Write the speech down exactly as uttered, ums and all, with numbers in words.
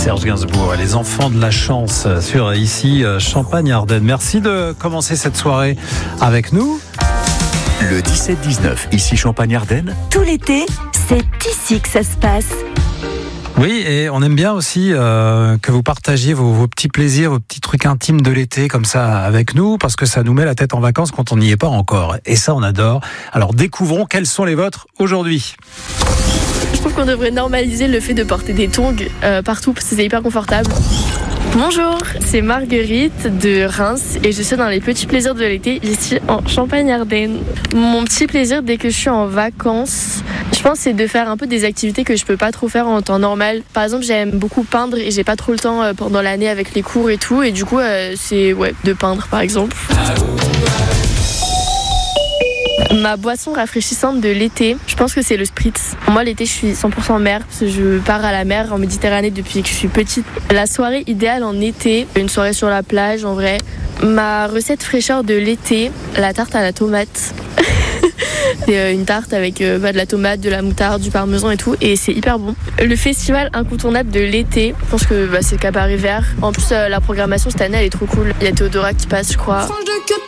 Serge Gainsbourg et les enfants de la chance sur ici Champagne-Ardenne. Merci de commencer cette soirée avec nous. Le dix-sept dix-neuf, ici Champagne-Ardenne. Tout l'été, c'est ici que ça se passe. Oui, et on aime bien aussi euh, que vous partagiez vos, vos petits plaisirs, vos petits trucs intimes de l'été comme ça avec nous, parce que ça nous met la tête en vacances quand on n'y est pas encore. Et ça, on adore. Alors découvrons quels sont les vôtres aujourd'hui. Je trouve qu'on devrait normaliser le fait de porter des tongs euh, partout parce que c'est hyper confortable. Bonjour, c'est Marguerite de Reims et je suis dans les petits plaisirs de l'été ici en Champagne-Ardenne. Mon petit plaisir dès que je suis en vacances, je pense c'est de faire un peu des activités que je peux pas trop faire en temps normal. Par exemple, j'aime beaucoup peindre et j'ai pas trop le temps euh, pendant l'année avec les cours et tout et du coup euh, c'est ouais, de peindre par exemple. Ma boisson rafraîchissante de l'été, je pense que c'est le spritz. Moi l'été je suis cent pour cent mer parce que je pars à la mer en Méditerranée depuis que je suis petite. La soirée idéale en été, une soirée sur la plage en vrai. Ma recette fraîcheur de l'été, la tarte à la tomate. C'est une tarte avec euh, bah, de la tomate, de la moutarde, du parmesan et tout et c'est hyper bon. Le festival incontournable de l'été, je pense que bah, c'est le Cabaret Vert. En plus euh, la programmation cette année elle est trop cool. Il y a Théodora qui passe je crois.